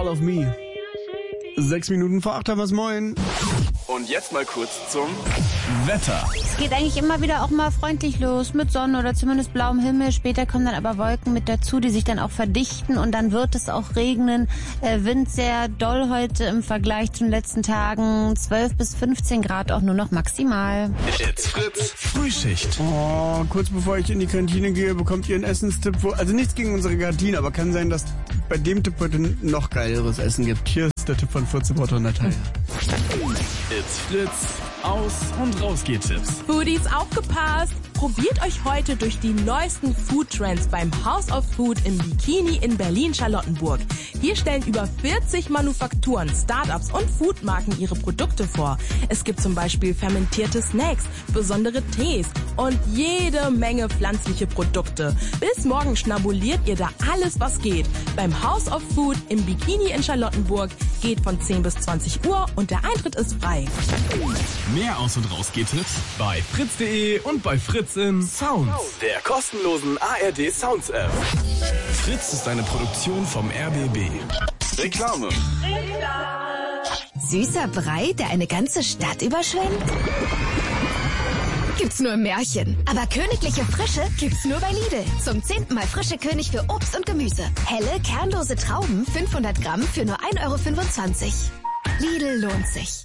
All of Me. 6 Minuten vor 8 haben wir's, moin. Und jetzt mal kurz zum Wetter. Es geht eigentlich immer wieder auch mal freundlich los mit Sonne oder zumindest blauem Himmel. Später kommen dann aber Wolken mit dazu, die sich dann auch verdichten und dann wird es auch regnen. Wind sehr doll heute im Vergleich zu den letzten Tagen. 12 bis 15 Grad auch nur noch maximal. It's Fritz Frühschicht. Oh, kurz bevor ich in die Kantine gehe, bekommt ihr einen Essenstipp. Also nichts gegen unsere Kantine, aber kann sein, dass bei dem Tipp heute noch geileres Essen gibt. Hier ist der Tipp von Fritz und Natalia. It's Fritz. Aus- und Rausgeht-Tipps. Foodies, aufgepasst! Probiert euch heute durch die neuesten Foodtrends beim House of Food im Bikini in Berlin-Charlottenburg. Hier stellen über 40 Manufakturen, Startups und Foodmarken ihre Produkte vor. Es gibt zum Beispiel fermentierte Snacks, besondere Tees und jede Menge pflanzliche Produkte. Bis morgen schnabuliert ihr da alles, was geht. Beim House of Food im Bikini in Charlottenburg geht von 10 bis 20 Uhr und der Eintritt ist frei. Mehr Aus- und Rausgeht-Tipps bei fritz.de und bei Fritz in Sounds, der kostenlosen ARD Sounds App. Fritz ist eine Produktion vom RBB. Reklame. Süßer Brei, der eine ganze Stadt überschwemmt? Gibt's nur im Märchen. Aber königliche Frische gibt's nur bei Lidl. Zum 10. Mal frische König für Obst und Gemüse. Helle, kernlose Trauben, 500 Gramm für nur 1,25 €. Lidl lohnt sich.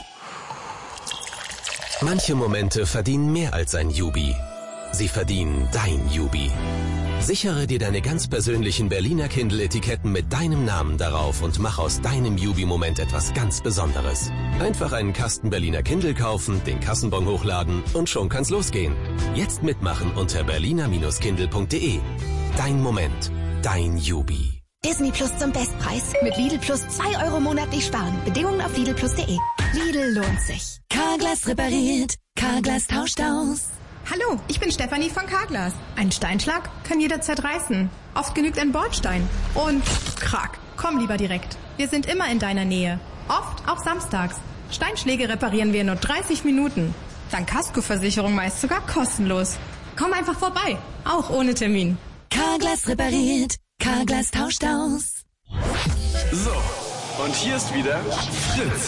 Manche Momente verdienen mehr als ein Jubi. Sie verdienen dein Jubi. Sichere dir deine ganz persönlichen Berliner Kindle-Etiketten mit deinem Namen darauf und mach aus deinem Jubi-Moment etwas ganz Besonderes. Einfach einen Kasten Berliner Kindle kaufen, den Kassenbon hochladen und schon kann's losgehen. Jetzt mitmachen unter berliner-kindle.de. Dein Moment, dein Jubi. Disney Plus zum Bestpreis. Mit Lidl Plus 2 € monatlich sparen. Bedingungen auf lidl+de. Lidl lohnt sich. Carglass repariert. Carglass tauscht aus. Hallo, ich bin Stefanie von Carglass. Ein Steinschlag kann jederzeit reißen. Oft genügt ein Bordstein. Und krack, komm lieber direkt. Wir sind immer in deiner Nähe. Oft auch samstags. Steinschläge reparieren wir in nur 30 Minuten. Dank Kaskoversicherung meist sogar kostenlos. Komm einfach vorbei, auch ohne Termin. Carglass repariert. Carglass tauscht aus. So, und hier ist wieder Fritz.